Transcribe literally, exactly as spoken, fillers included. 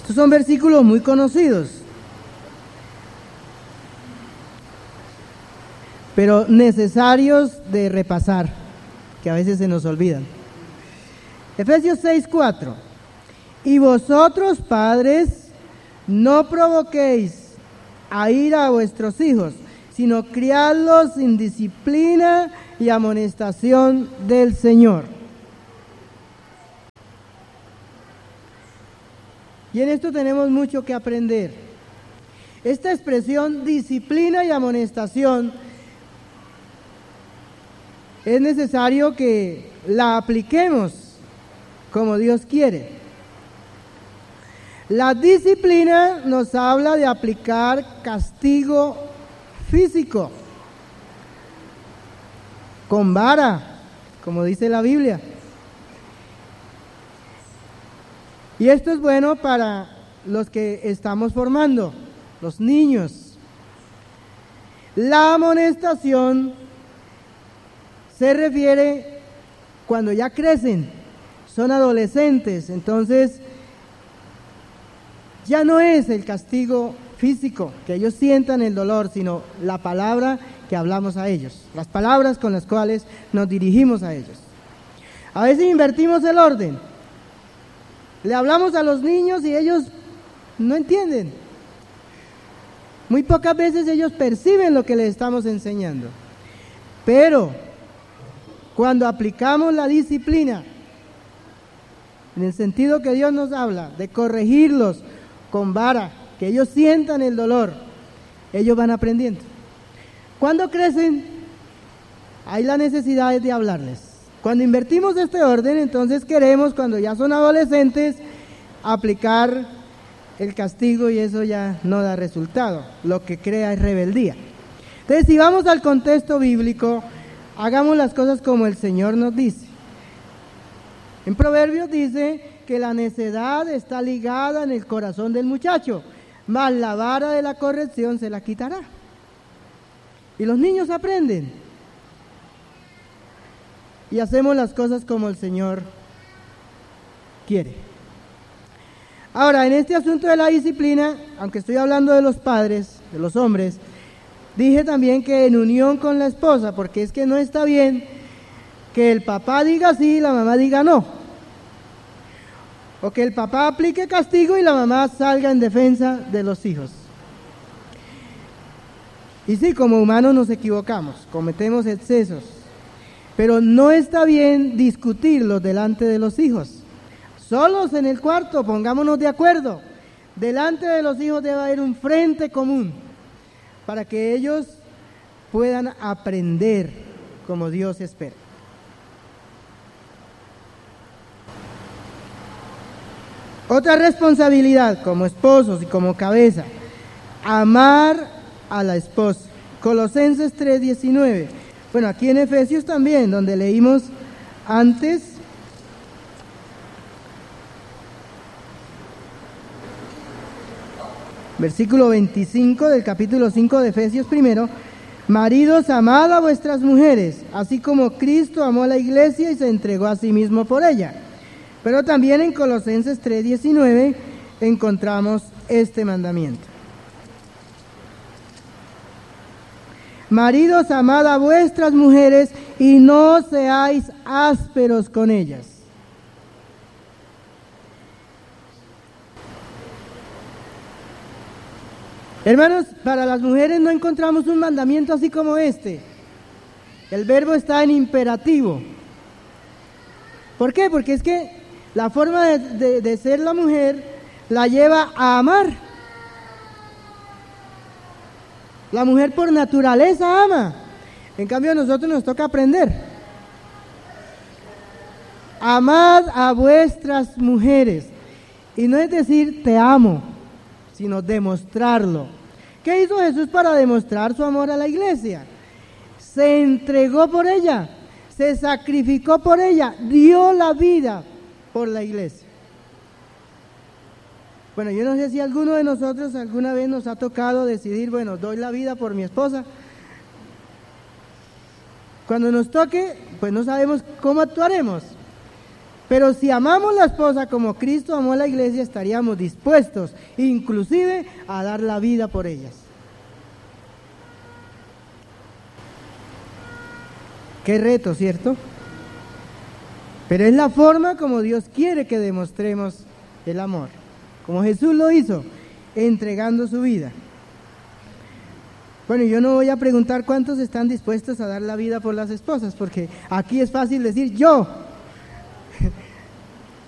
Estos son versículos muy conocidos, pero necesarios de repasar, que a veces se nos olvidan. Efesios seis, cuatro. Y vosotros, padres, no provoquéis a ira a vuestros hijos, sino criadlos en disciplina y amonestación del Señor. Y en esto tenemos mucho que aprender. Esta expresión disciplina y amonestación es necesario que la apliquemos como Dios quiere. La disciplina nos habla de aplicar castigo físico, con vara, como dice la Biblia. Y esto es bueno para los que estamos formando, los niños. La amonestación se refiere cuando ya crecen, son adolescentes, entonces ya no es el castigo físico, que ellos sientan el dolor, sino la palabra que hablamos a ellos, las palabras con las cuales nos dirigimos a ellos. A veces invertimos el orden. Le hablamos a los niños y ellos no entienden. Muy pocas veces ellos perciben lo que les estamos enseñando. Pero cuando aplicamos la disciplina, en el sentido que Dios nos habla, de corregirlos con vara, que ellos sientan el dolor, ellos van aprendiendo. Cuando crecen, hay la necesidad de hablarles. Cuando invertimos este orden, entonces queremos, cuando ya son adolescentes, aplicar el castigo y eso ya no da resultado. Lo que crea es rebeldía. Entonces, si vamos al contexto bíblico, hagamos las cosas como el Señor nos dice. En Proverbios dice que la necedad está ligada en el corazón del muchacho, mas la vara de la corrección se la quitará. Y los niños aprenden. Y hacemos las cosas como el Señor quiere. Ahora, en este asunto de la disciplina, aunque estoy hablando de los padres, de los hombres, dije también que en unión con la esposa, porque es que no está bien que el papá diga sí y la mamá diga no. O que el papá aplique castigo y la mamá salga en defensa de los hijos. Y sí, como humanos nos equivocamos, cometemos excesos. Pero no está bien discutirlos delante de los hijos. Solos en el cuarto, pongámonos de acuerdo. Delante de los hijos debe haber un frente común para que ellos puedan aprender como Dios espera. Otra responsabilidad como esposos y como cabeza, amar a la esposa. Colosenses tres diecinueve. Bueno, aquí en Efesios también, donde leímos antes, versículo veinticinco del capítulo cinco de Efesios primero, maridos, amad a vuestras mujeres, así como Cristo amó a la iglesia y se entregó a sí mismo por ella. Pero también en Colosenses tres diecinueve encontramos este mandamiento. Maridos, amad a vuestras mujeres y no seáis ásperos con ellas. Hermanos, para las mujeres no encontramos un mandamiento así como este. El verbo está en imperativo. ¿Por qué? Porque es que la forma de, de, de ser la mujer la lleva a amar. La mujer por naturaleza ama. En cambio a nosotros nos toca aprender. Amad a vuestras mujeres. Y no es decir te amo, sino demostrarlo. ¿Qué hizo Jesús para demostrar su amor a la iglesia? Se entregó por ella, se sacrificó por ella, dio la vida por la iglesia. Bueno, yo no sé si alguno de nosotros alguna vez nos ha tocado decidir, bueno, doy la vida por mi esposa. Cuando nos toque, pues no sabemos cómo actuaremos. Pero si amamos la esposa como Cristo amó a la iglesia, estaríamos dispuestos inclusive a dar la vida por ellas. Qué reto, ¿cierto? Pero es la forma como Dios quiere que demostremos el amor, como Jesús lo hizo, entregando su vida. Bueno, yo no voy a preguntar cuántos están dispuestos a dar la vida por las esposas, porque aquí es fácil decir yo,